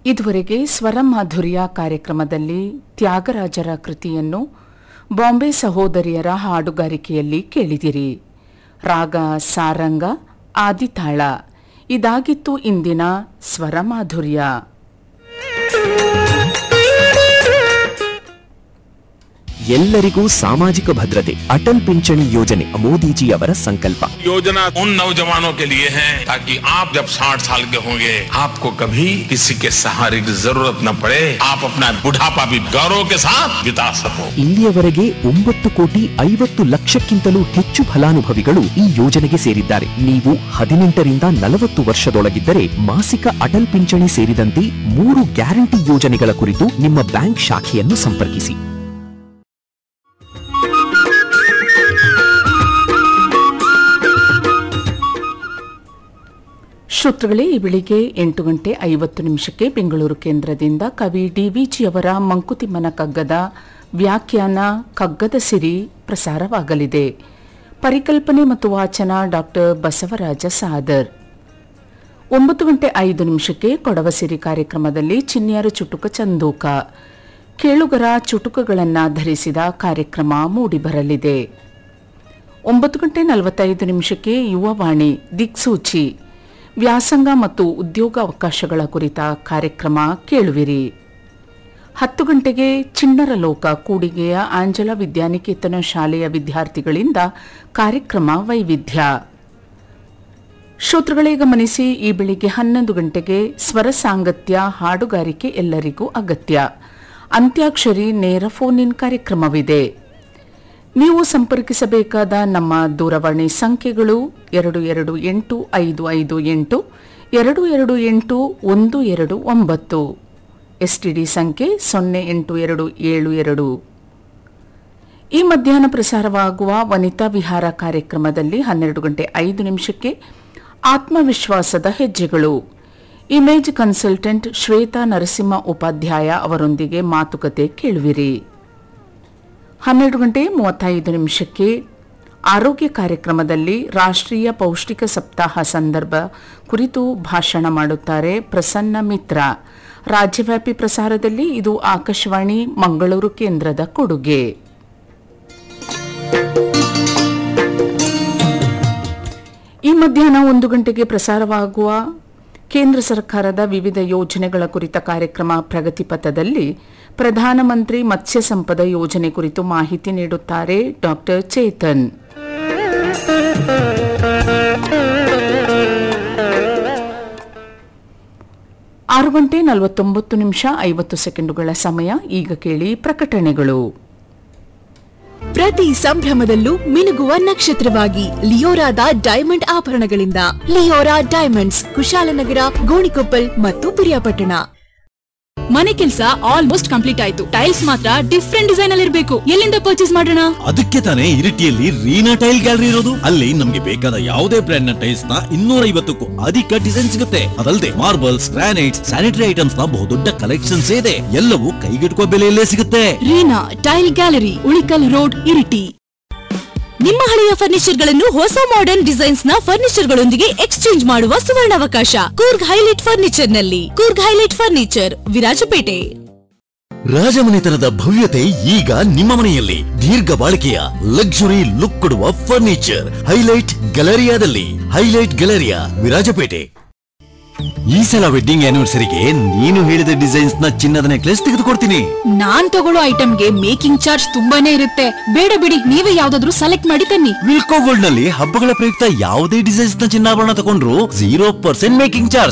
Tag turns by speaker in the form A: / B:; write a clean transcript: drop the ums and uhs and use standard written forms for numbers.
A: ಇದುವರೆಗೆ ಸ್ವರ ಮಾಧುರ್ಯ ಕಾರ್ಯಕ್ರಮದಲ್ಲಿ ತ್ಯಾಗರಾಜರ ಕೃತಿಯನ್ನು ಬಾಂಬೆ ಸಹೋದರಿಯರ ಹಾಡುಗಾರಿಕೆಯಲ್ಲಿ ಕೇಳಿದಿರಿ. ರಾಗ ಸಾರಂಗ, ಆದಿತಾಳ. ಇದಾಗಿತ್ತು ಇಂದಿನ ಸ್ವರ ಮಾಧುರ್ಯ.
B: ಎಲ್ಲರಿಗೂ ಸಾಮಾಜಿಕ ಭದ್ರತೆ ಅಟಲ್ ಪಿಂಚಣಿ ಯೋಜನೆ ಮೋದಿಜಿಯವರ ಸಂಕಲ್ಪ.
C: योजना उन नौजवानों के लिए है ताकि आप जब 60 साल के होंगे आपको कभी किसी के सहारे की जरूरत न पड़े, आप अपना बुढ़ापा भी गौरव के साथ बिता सको.
B: ಇಲ್ಲಿಯವರೆಗೆ 9,50,00,000ಕ್ಕಿಂತಲೂ ಹೆಚ್ಚು ಫಲಾನುಭವಿಗಳು ಈ ಯೋಜನೆಗೆ ಸೇರಿದ್ದಾರೆ. ನೀವು 18ರಿಂದ 40 ವರ್ಷದೊಳಗಿದ್ದರೆ ಮಾಸಿಕ ಅಟಲ್ ಪಿಂಚಣಿ ಸೇರಿದಂತೆ 3 ಗ್ಯಾರಂಟಿ ಯೋಜನೆಗಳ ಕುರಿತು ನಿಮ್ಮ ಬ್ಯಾಂಕ್ ಶಾಖೆಯನ್ನು ಸಂಪರ್ಕಿಸಿ.
A: ಶ್ರೋತೃಗಳೇ, ಈ ಬೆಳಿಗ್ಗೆ 8:50 ಬೆಂಗಳೂರು ಕೇಂದ್ರದಿಂದ ಕವಿ ಡಿವಿಜಿಯವರ ಮಂಕುತಿಮ್ಮನ ಕಗ್ಗದ ವ್ಯಾಖ್ಯಾನ ಕಗ್ಗದ ಸಿರಿ ಪ್ರಸಾರವಾಗಲಿದೆ. ಪರಿಕಲ್ಪನೆ ಮತ್ತು ವಾಚನ ಡಾ ಬಸವರಾಜ ಸಾದರ್. 9:05 ಕೊಡವ ಸಿರಿ ಕಾರ್ಯಕ್ರಮದಲ್ಲಿ ಚಿನ್ಯಾರ ಚುಟುಕ ಚಂದೂಕ, ಕೇಳುಗರ ಚುಟುಕಗಳನ್ನು ಧರಿಸಿದ ಕಾರ್ಯಕ್ರಮ ಮೂಡಿಬರಲಿದೆ. 9:45 ಯುವವಾಣಿ ದಿಕ್ಸೂಚಿ, ವ್ಯಾಸಂಗ ಮತ್ತು ಉದ್ಯೋಗ ಅವಕಾಶಗಳ ಕುರಿತ ಕಾರ್ಯಕ್ರಮ ಕೇಳುವಿರಿ. 10 ಗಂಟೆಗೆ ಚಿಣ್ಣರ ಲೋಕ, ಕೂಡಿಗೆಯ ಆಂಜಲ ವಿದ್ಯಾನಿಕೇತನ ಶಾಲೆಯ ವಿದ್ಯಾರ್ಥಿಗಳಿಂದ ಕಾರ್ಯಕ್ರಮ ವೈವಿಧ್ಯ. ಶ್ರೋತೃಗಳೇ ಗಮನಿಸಿ, ಈ ಬೆಳಿಗ್ಗೆ 11 ಗಂಟೆಗೆ ಸ್ವರ ಸಾಂಗತ್ಯ ಹಾಡುಗಾರಿಕೆ ಎಲ್ಲರಿಗೂ ಅಗತ್ಯ, ಅಂತ್ಯಾಕ್ಷರಿ ನೇರ ಫೋನ್ ಇನ್ ಕಾರ್ಯಕ್ರಮವಿದೆ. ನೀವು ಸಂಪರ್ಕಿಸಬೇಕಾದ ನಮ್ಮ ದೂರವಾಣಿ ಸಂಖ್ಯೆಗಳು 228558 228129, ಎಸ್ಟಿಡಿ ಸಂಖ್ಯೆ 08272. ಈ ಮಧ್ಯಾಹ್ನ ಪ್ರಸಾರವಾಗುವ ವನಿತಾ ವಿಹಾರ ಕಾರ್ಯಕ್ರಮದಲ್ಲಿ 12:05 ಆತ್ಮವಿಶ್ವಾಸದ ಹೆಜ್ಜೆಗಳು, ಇಮೇಜ್ ಕನ್ಸಲ್ಟೆಂಟ್ ಶ್ವೇತಾ ನರಸಿಂಹ ಉಪಾಧ್ಯಾಯ ಅವರೊಂದಿಗೆ ಮಾತುಕತೆ ಕೇಳುವಿರಿ. 12:35 ಆರೋಗ್ಯ ಕಾರ್ಯಕ್ರಮದಲ್ಲಿ ರಾಷ್ಟ್ರೀಯ ಪೌಷ್ಟಿಕ ಸಪ್ತಾಹ ಸಂದರ್ಭ ಕುರಿತು ಭಾಷಣ ಮಾಡುತ್ತಾರೆ ಪ್ರಸನ್ನ ಮಿತ್ರ. ರಾಜ್ಯವ್ಯಾಪಿ ಪ್ರಸಾರದಲ್ಲಿ ಇದು ಆಕಾಶವಾಣಿ ಮಂಗಳೂರು ಕೇಂದ್ರದ ಕೊಡುಗೆ. ಈ ಮಧ್ಯಾಹ್ನ 1 ಗಂಟೆಗೆ ಪ್ರಸಾರವಾಗುವ ಕೇಂದ್ರ ಸರ್ಕಾರದ ವಿವಿಧ ಯೋಜನೆಗಳ ಕುರಿತ ಕಾರ್ಯಕ್ರಮ ಪ್ರಗತಿಪಥದಲ್ಲಿ ಪ್ರಧಾನಮಂತ್ರಿ ಮತ್ಸ್ಯ ಸಂಪದ ಯೋಜನೆ ಕುರಿತು ಮಾಹಿತಿ ನೀಡುತ್ತಾರೆ ಡಾ ಚೇತನ್. 6:49 ಸಮಯ. ಈಗ ಕೇಳಿ ಪ್ರಕಟಣೆಗಳು.
D: ಪ್ರತಿ ಸಂಭ್ರಮದಲ್ಲೂ ಮಿನುಗುವ ನಕ್ಷತ್ರವಾಗಿ ಲಿಯೋರಾದ diamond ಆಭರಣಗಳಿಂದ Leora diamonds, Kushalnagar, Gonikoppal ಮತ್ತು ಪಿರಿಯಾಪಟ್ಟಣ.
E: ಮನೆ ಕೆಲಸ ಆಲ್ಮೋಸ್ಟ್ ಕಂಪ್ಲೀಟ್ ಆಯ್ತು. ಟೈಲ್ಸ್ ಮಾತ್ರ ಡಿಫ್ರೆಂಟ್ ಡಿಸೈನ್ ಅಲ್ಲಿ ಇರಬೇಕು. ಎಲ್ಲಿಂದ ಪರ್ಚೇಸ್ ಮಾಡೋಣ?
F: ಅದಕ್ಕೆ ತಾನೇ ಇರಿಟಿಯಲ್ಲಿ ರೀನಾ ಟೈಲ್ ಗ್ಯಾಲರಿ ಇರೋದು. ಅಲ್ಲಿ ನಮ್ಗೆ ಬೇಕಾದ ಯಾವುದೇ ಬ್ರ್ಯಾಂಡ್ ನ ಟೈಲ್ಸ್ ನ 250ಕ್ಕೂ ಅಧಿಕ ಡಿಸೈನ್ ಸಿಗುತ್ತೆ. ಅದಲ್ಲದೆ ಮಾರ್ಬಲ್ಸ್, ಗ್ರಾನೈಟ್ಸ್, ಸ್ಯಾನಿಟರಿ ಐಟಮ್ಸ್ ನ ಬಹುದೊಡ್ಡ ಕಲೆಕ್ಷನ್ಸ್ ಇದೆ. ಎಲ್ಲವೂ ಕೈಗೆಟುಕುವ ಬೆಲೆಯಲ್ಲೇ ಸಿಗುತ್ತೆ.
E: Reena tail gallery, Ulikkal road, Iritty.
D: ನಿಮ್ಮ ಹಳೆಯ ಫರ್ನಿಚರ್ ಗಳನ್ನು ಹೊಸ ಮಾಡರ್ನ್ ಡಿಸೈನ್ಸ್ ನ ಫರ್ನಿಚರ್ ಗಳೊಂದಿಗೆ ಎಕ್ಸ್ಚೇಂಜ್ ಮಾಡುವ ಸುವರ್ಣಾವಕಾಶ ಕೂರ್ಗ್ ಹೈಲೈಟ್ ಫರ್ನಿಚರ್ ನಲ್ಲಿ. Coorg highlight furniture, Virajpet.
F: ರಾಜಮನೆತನದ ಭವ್ಯತೆ ಈಗ ನಿಮ್ಮ ಮನೆಯಲ್ಲಿ. ದೀರ್ಘ ಬಾಳಿಕೆಯ ಲಕ್ಸುರಿ ಲುಕ್ ಕೊಡುವ furniture highlight ಗ್ಯಾಲರಿಯಾದಲ್ಲಿ. Highlight Galleria, Virajpet. ಈ ಸಲ ವೆಡ್ಡಿಂಗ್ ಆನಿವರ್ಸರಿಗೆ ನೀನು ಹೇಳಿದ ಡಿಸೈನ್ಸ್ ನ ಚಿನ್ನದ ನೆಕ್ಲೆಸ್ ತೆಗೆದುಕೊಡ್ತೀನಿ.
E: ನಾನ್ ತಗೊಳ್ಳೋ ಐಟಮ್ಗೆ ಮೇಕಿಂಗ್ ಚಾರ್ಜ್ ತುಂಬಾನೇ ಇರುತ್ತೆ. ಬೇಡ ಬಿಡಿ, ನೀವೇ ಯಾವ್ದಾದ್ರು ಸೆಲೆಕ್ಟ್ ಮಾಡಿ ತನ್ನಿ.
F: ವಿಲ್ಕೋ ಗೋಲ್ಡ್ ನಲ್ಲಿ ಹಬ್ಬಗಳ ಪ್ರಯುಕ್ತ ಯಾವುದೇ ಡಿಸೈನ್ಸ್ ನ ಚಿನ್ನಾಭರಣ ತಗೊಂಡ್ರು 0% ಮೇಕಿಂಗ್ ಚಾರ್ಜ್.